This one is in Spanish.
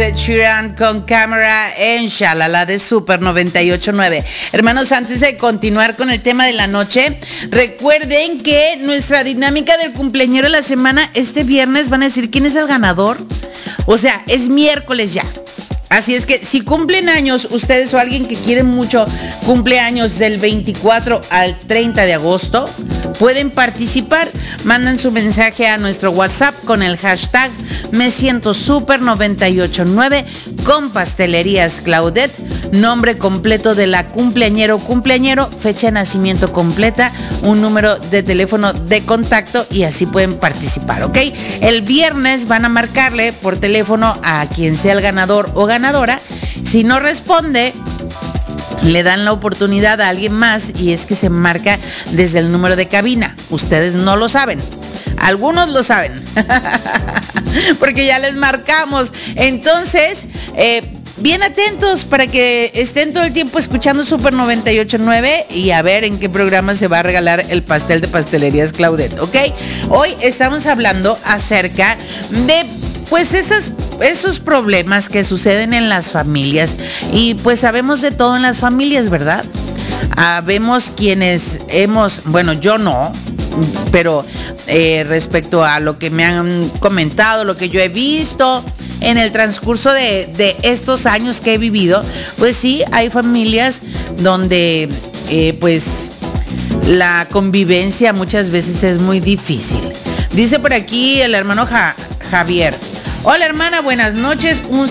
Ed Sheeran con Cámara en Shalala de Super 98.9. Hermanos, antes de continuar con el tema de la noche, recuerden que nuestra dinámica del cumpleañero de la semana, este viernes van a decir quién es el ganador. O sea, es miércoles ya. Así es que si cumplen años ustedes o alguien que quieren mucho cumpleaños del 24 al 30 de agosto, pueden participar. Mandan su mensaje a nuestro WhatsApp con el hashtag Me Siento Super 98.9 con Pastelerías Claudette, nombre completo de la cumpleañero, fecha de nacimiento completa, un número de teléfono de contacto y así pueden participar, ¿ok? El viernes van a marcarle por teléfono a quien sea el ganador o ganadora. Si no responde, le dan la oportunidad a alguien más y es que se marca desde el número de cabina. Ustedes no lo saben. Algunos lo saben. Porque ya les marcamos. Entonces, bien atentos para que estén todo el tiempo escuchando Super 98.9 y a ver en qué programa se va a regalar el pastel de Pastelerías Claudette, ¿ok? Hoy estamos hablando acerca de, pues, esos problemas que suceden en las familias. Y pues sabemos de todo en las familias, ¿verdad? Vemos quienes bueno, yo no, pero respecto a lo que me han comentado, lo que yo he visto en el transcurso de estos años que he vivido, pues sí, hay familias donde pues la convivencia muchas veces es muy difícil. Dice por aquí el hermano Javier: hola hermana, buenas noches, un